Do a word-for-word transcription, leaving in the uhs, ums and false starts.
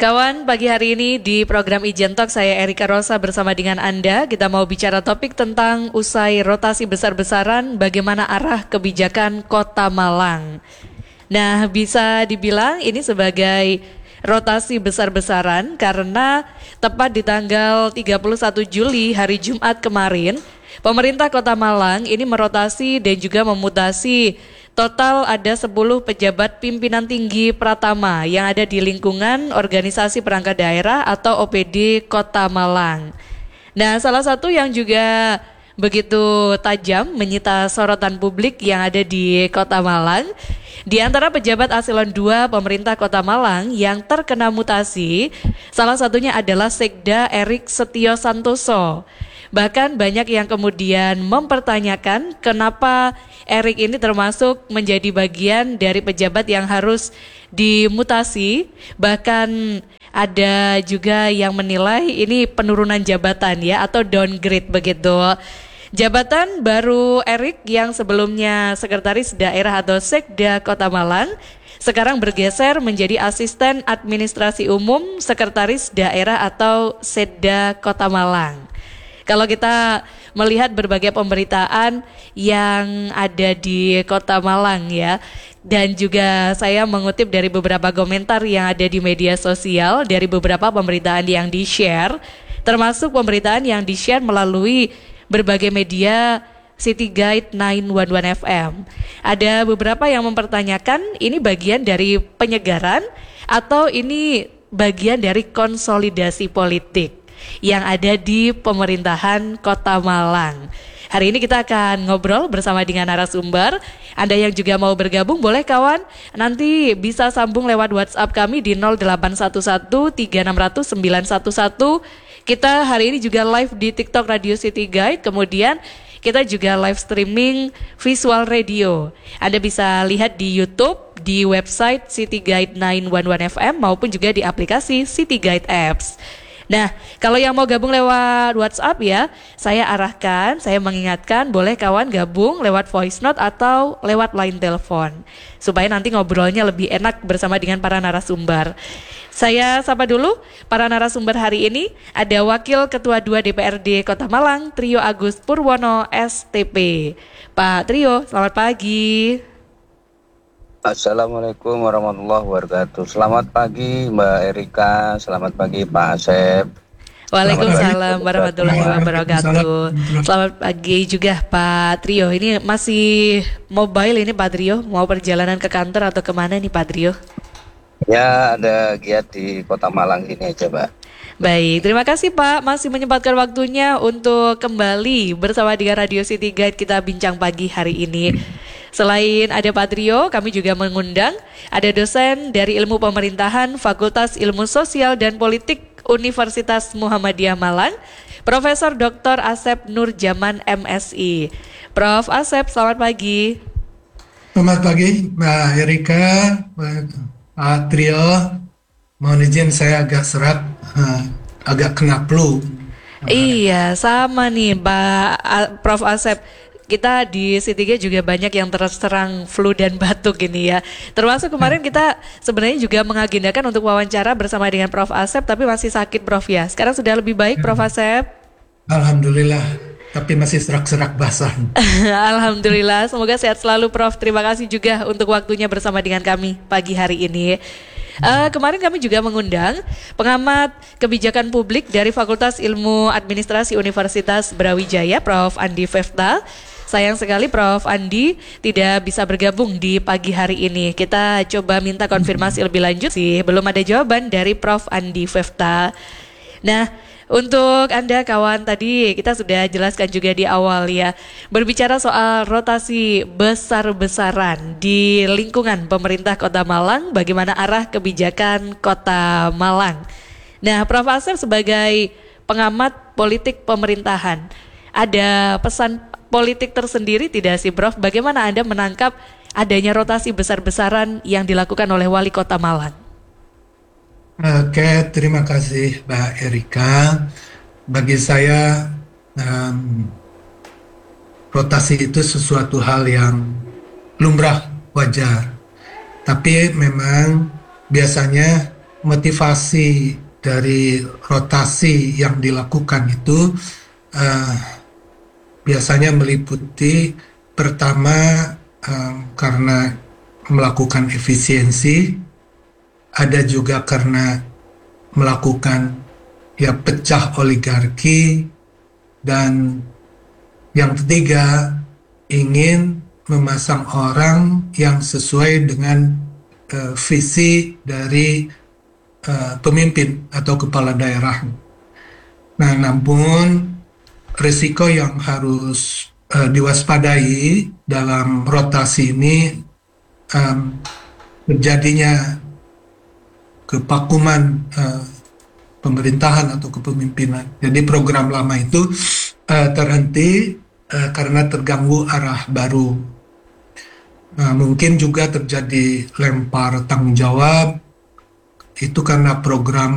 Kawan, pagi hari ini di program Ijen Talk saya Erika Rosa bersama dengan Anda. Kita mau bicara topik tentang usai rotasi besar-besaran bagaimana arah kebijakan Kota Malang. Nah, bisa dibilang ini sebagai rotasi besar-besaran karena tepat di tanggal tiga puluh satu Juli hari Jumat kemarin, pemerintah Kota Malang ini merotasi dan juga memutasi total ada sepuluh pejabat pimpinan tinggi Pratama yang ada di lingkungan organisasi perangkat daerah atau O P D Kota Malang. Nah, salah satu yang juga begitu tajam menyita sorotan publik yang ada di Kota Malang, di antara pejabat eselon dua pemerintah Kota Malang yang terkena mutasi, salah satunya adalah Sekda Erik Setio Santoso. Bahkan banyak yang kemudian mempertanyakan kenapa Erik ini termasuk menjadi bagian dari pejabat yang harus dimutasi. Bahkan ada juga yang menilai ini penurunan jabatan ya atau downgrade begitu. Jabatan baru Erik yang sebelumnya sekretaris daerah atau Sekda Kota Malang sekarang bergeser menjadi asisten administrasi umum sekretaris daerah atau Setda Kota Malang. Kalau kita melihat berbagai pemberitaan yang ada di Kota Malang ya, dan juga saya mengutip dari beberapa komentar yang ada di media sosial dari beberapa pemberitaan yang di-share, termasuk pemberitaan yang di-share melalui berbagai media City Guide sembilan satu satu F M. Ada beberapa yang mempertanyakan ini bagian dari penyegaran atau ini bagian dari konsolidasi politik yang ada di pemerintahan Kota Malang. Hari ini kita akan ngobrol bersama dengan narasumber. Anda yang juga mau bergabung boleh kawan, nanti bisa sambung lewat WhatsApp kami di nol delapan satu satu tiga enam nol nol sembilan satu satu. Kita hari ini juga live di TikTok Radio City Guide, kemudian kita juga live streaming visual radio. Anda bisa lihat di YouTube, di website City Guide sembilan satu satu F M maupun juga di aplikasi City Guide Apps. Nah, kalau yang mau gabung lewat WhatsApp ya, saya arahkan, saya mengingatkan boleh kawan gabung lewat voice note atau lewat line telepon supaya nanti ngobrolnya lebih enak bersama dengan para narasumber. Saya sapa dulu para narasumber hari ini. Ada Wakil Ketua dua D P R D Kota Malang, Trio Agus Purwono S T P. Pak Trio, selamat pagi. Assalamualaikum warahmatullahi wabarakatuh. Selamat pagi Mbak Erika, selamat pagi Pak Asep. Waalaikumsalam warahmatullahi wabarakatuh. Selamat pagi juga Pak Trio. Ini masih mobile ini Pak Trio, mau perjalanan ke kantor atau kemana nih Pak Trio? Ya, ada giat di Kota Malang ini aja Pak. Baik, terima kasih Pak masih menyempatkan waktunya untuk kembali bersama dengan Radio City Guide kita bincang pagi hari ini. Selain ada Pak Trio, kami juga mengundang ada dosen dari Ilmu Pemerintahan Fakultas Ilmu Sosial dan Politik Universitas Muhammadiyah Malang, Profesor Doktor Asep Nurjaman M Si. Prof Asep, selamat pagi. Selamat pagi Mbak Erika, Pak Trio. Mohon izin saya agak serak, uh, agak kena flu. Iya, sama nih Pak Prof Asep. Kita di City Guide juga banyak yang terserang flu dan batuk ini ya. Termasuk kemarin kita sebenarnya juga mengagendakan untuk wawancara bersama dengan Prof Asep, tapi masih sakit Prof ya. Sekarang sudah lebih baik Prof Asep? Alhamdulillah, tapi masih serak-serak basah. Alhamdulillah, semoga sehat selalu Prof. Terima kasih juga untuk waktunya bersama dengan kami pagi hari ini. Uh, kemarin kami juga mengundang pengamat kebijakan publik dari Fakultas Ilmu Administrasi Universitas Brawijaya, Prof Andi Fefta. Sayang sekali Prof Andi tidak bisa bergabung di pagi hari ini. Kita coba minta konfirmasi lebih lanjut sih, belum ada jawaban dari Prof Andi Fefta. Nah, untuk Anda kawan tadi kita sudah jelaskan juga di awal ya, berbicara soal rotasi besar-besaran di lingkungan pemerintah Kota Malang, bagaimana arah kebijakan Kota Malang. Nah, Prof Asep sebagai pengamat politik pemerintahan, ada pesan politik tersendiri tidak sih Prof? Bagaimana Anda menangkap adanya rotasi besar-besaran yang dilakukan oleh Wali Kota Malang? Oke, terima kasih Mbak Erika. Bagi saya um, rotasi itu sesuatu hal yang lumrah, wajar. Tapi memang biasanya motivasi dari rotasi yang dilakukan itu uh, biasanya meliputi pertama uh, karena melakukan efisiensi, ada juga karena melakukan ya pecah oligarki, dan yang ketiga ingin memasang orang yang sesuai dengan uh, visi dari uh, pemimpin atau kepala daerah. Nah, namun risiko yang harus uh, diwaspadai dalam rotasi ini um, terjadinya kevakuman uh, pemerintahan atau kepemimpinan. Jadi program lama itu uh, terhenti uh, karena terganggu arah baru. Uh, mungkin juga terjadi lempar tanggung jawab, itu karena program